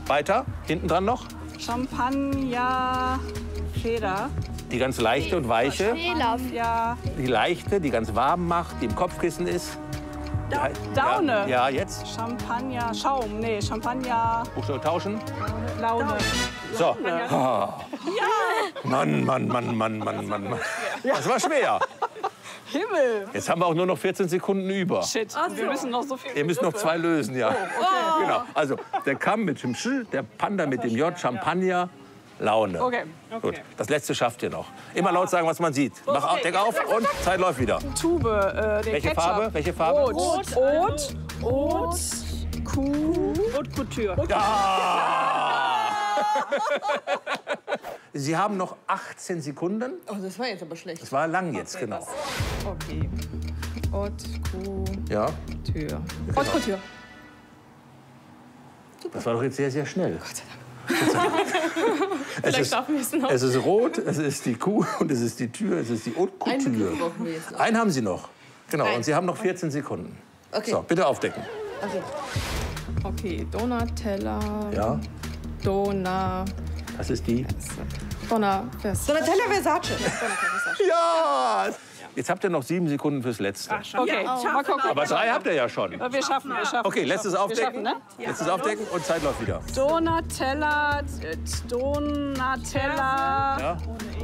Weiter, hinten dran noch. Champagner, Feder. Die ganz leichte und weiche. Ja. Die leichte, die ganz warm macht, die im Kopfkissen ist. Daune. Ja, jetzt. Champagner, Schaum. Nee, Champagner, Buchstaben tauschen. Laune. So. Ah. Mann. Das war schwer. Himmel. Jetzt haben wir auch nur noch 14 Sekunden über. Shit, wir müssen noch so viel. Ihr müsst noch 2 lösen, ja. Genau. Also der Kamm mit dem Sch, der Panda mit dem J, Champagner, Laune. Okay. Gut, das letzte schafft ihr noch. Immer laut sagen, was man sieht. Mach Deckel auf und Zeit läuft wieder. Tube, den Welche Ketchup. Farbe? Welche Farbe? Rot. Haute Couture. Ja! Sie haben noch 18 Sekunden. Oh, das war jetzt aber schlecht. Das war lang jetzt, genau. Okay. Haute Couture. Ja, Haute Couture. das war doch jetzt sehr, sehr schnell. Gott sei Dank. Es schaffen wir es noch. Es ist rot, es ist die Kuh und es ist die Tür, es ist die Haute Einen Couture. Begriff brauchen wir jetzt noch. Einen haben Sie noch. Genau, Nein. und Sie haben noch 14 Sekunden. Okay. So, bitte aufdecken. Okay, Donatella. Ja, Donatella das ist die. Versace. Ja! Jetzt habt ihr noch 7 Sekunden fürs Letzte. Okay, mal gucken. Aber 3 habt ihr ja schon. Wir schaffen. Okay, letztes Aufdecken. ne? Letztes Aufdecken und Zeit läuft wieder. Donatella. Ja?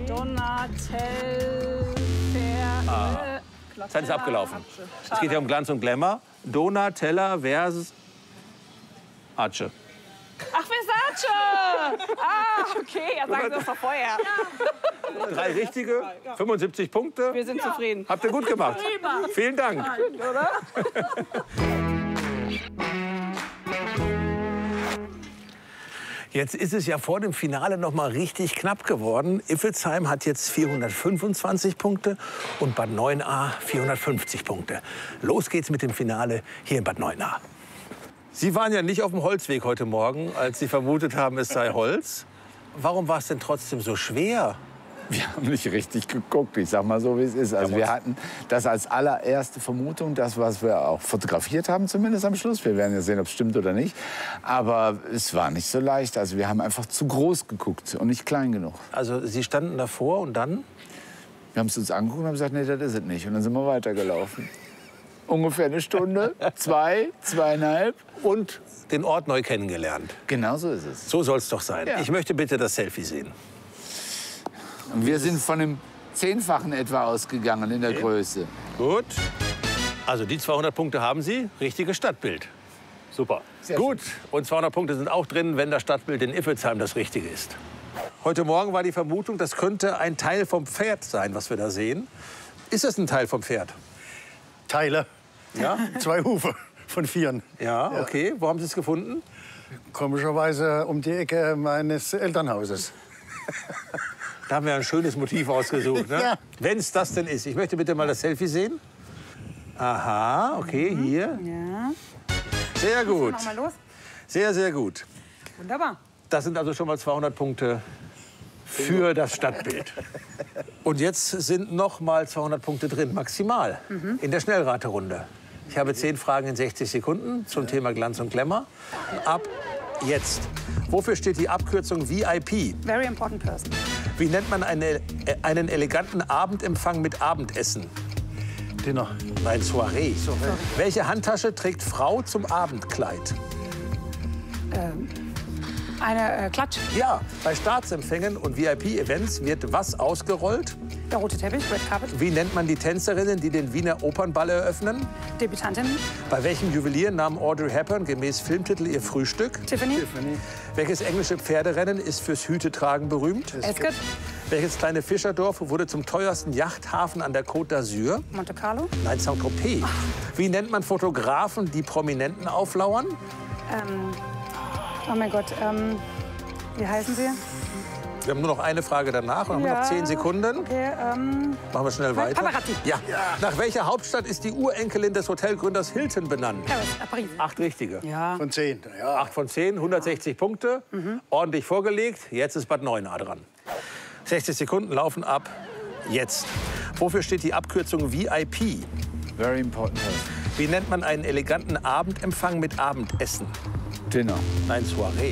Zeit ist abgelaufen. Es geht ja um Glanz und Glamour. Donatella versus Arce. Ach, Versace! Okay, ja, sagen Sie das doch vorher. 3 richtige, 75 Punkte. Wir sind zufrieden. Habt ihr gut gemacht. Vielen Dank. Jetzt ist es ja vor dem Finale noch mal richtig knapp geworden. Iffelsheim hat jetzt 425 Punkte und Bad Neuenahr 450 Punkte. Los geht's mit dem Finale hier in Bad Neuenahr. Sie waren ja nicht auf dem Holzweg heute Morgen, als Sie vermutet haben, es sei Holz. Warum war es denn trotzdem so schwer? Wir haben nicht richtig geguckt, ich sag mal so, wie es ist. Also wir hatten das als allererste Vermutung, das, was wir auch fotografiert haben, zumindest am Schluss. Wir werden ja sehen, ob es stimmt oder nicht. Aber es war nicht so leicht. Also wir haben einfach zu groß geguckt und nicht klein genug. Also Sie standen davor und dann? Wir haben es uns angeguckt und haben gesagt, nee, das ist es nicht. Und dann sind wir weitergelaufen. Ungefähr eine Stunde, 2, 2,5. Und den Ort neu kennengelernt. Genau so ist es. So soll es doch sein. Ja. Ich möchte bitte das Selfie sehen. Und wir sind von dem 10-fachen etwa ausgegangen in der Größe. Gut. Also die 200 Punkte haben Sie. Richtiges Stadtbild. Super. Sehr Gut. Und 200 Punkte sind auch drin, wenn das Stadtbild in Iffelsheim das Richtige ist. Heute Morgen war die Vermutung, das könnte ein Teil vom Pferd sein, was wir da sehen. Ist das ein Teil vom Pferd? Teile. Ja? 2 Hufe von 4. Ja, okay. Wo haben Sie es gefunden? Komischerweise um die Ecke meines Elternhauses. Da haben wir ein schönes Motiv ausgesucht, ne? Ja. Wenn es das denn ist. Ich möchte bitte mal das Selfie sehen. Aha, okay, hier. Ja. Sehr gut. Mach mal los. Sehr, sehr gut. Wunderbar. Das sind also schon mal 200 Punkte für das Stadtbild. Und jetzt sind noch mal 200 Punkte drin, maximal, in der Schnellraterunde. Ich habe 10 Fragen in 60 Sekunden zum Thema Glanz und Glamour. Ab jetzt. Wofür steht die Abkürzung VIP? Very important person. Wie nennt man einen eleganten Abendempfang mit Abendessen? Dinner. Nein, Soiree. Welche Handtasche trägt Frau zum Abendkleid? Eine Klatsch. Ja, bei Staatsempfängen und VIP-Events wird was ausgerollt? Der rote Teppich, Red Carpet. Wie nennt man die Tänzerinnen, die den Wiener Opernball eröffnen? Debütantin. Bei welchem Juwelier nahm Audrey Hepburn gemäß Filmtitel ihr Frühstück? Tiffany. Welches englische Pferderennen ist fürs Hütetragen berühmt? Ascot. Welches kleine Fischerdorf wurde zum teuersten Yachthafen an der Côte d'Azur? Monte Carlo. Nein, Saint-Tropez. Wie nennt man Fotografen, die Prominenten auflauern? Oh mein Gott. Wie heißen Sie? Wir haben nur noch eine Frage danach und haben noch 10 Sekunden. Okay, Machen wir schnell weiter. Paparazzi. Ja. Nach welcher Hauptstadt ist die Urenkelin des Hotelgründers Hilton benannt? Paris. Paris. 8 richtige. Ja. Von 10. Ja. 8 von 10, 160 Punkte. Ordentlich vorgelegt. Jetzt ist Bad Neuenahr dran. 60 Sekunden laufen ab. Jetzt. Wofür steht die Abkürzung VIP? Very important person. Wie nennt man einen eleganten Abendempfang mit Abendessen? Dinner. Nein, Soiree.